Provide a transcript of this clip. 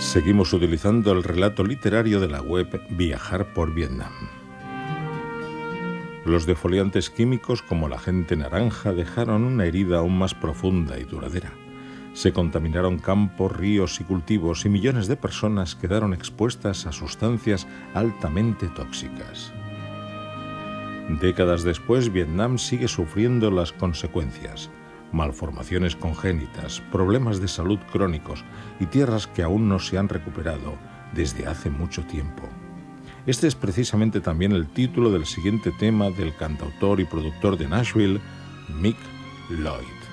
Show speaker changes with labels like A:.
A: Seguimos utilizando el relato literario de la web Viajar por Vietnam. Los defoliantes químicos como la agente naranja dejaron una herida aún más profunda y duradera. Se contaminaron campos, ríos y cultivos y millones de personas quedaron expuestas a sustancias altamente tóxicas. Décadas después, Vietnam sigue sufriendo las consecuencias. Malformaciones congénitas, problemas de salud crónicos y tierras que aún no se han recuperado desde hace mucho tiempo. Este es precisamente también el título del siguiente tema del cantautor y productor de Nashville, Mick Lloyd.